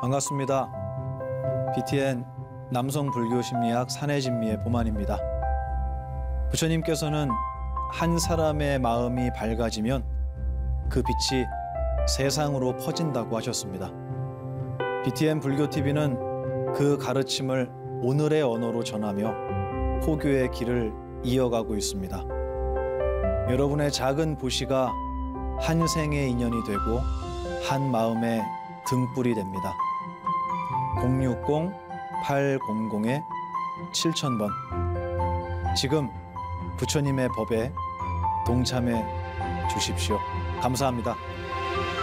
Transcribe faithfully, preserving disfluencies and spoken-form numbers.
반갑습니다. 비티엔 남성 불교 심리학 산해진미의 보만입니다. 부처님께서는 한 사람의 마음이 밝아지면 그 빛이 세상으로 퍼진다고 하셨습니다. 비티엔 불교티비는 그 가르침을 오늘의 언어로 전하며 포교의 길을 이어가고 있습니다. 여러분의 작은 보시가 한 생의 인연이 되고 한 마음의 등불이 됩니다. 공육공 팔공공 칠천 번 지금 부처님의 법에 동참해 주십시오. 감사합니다.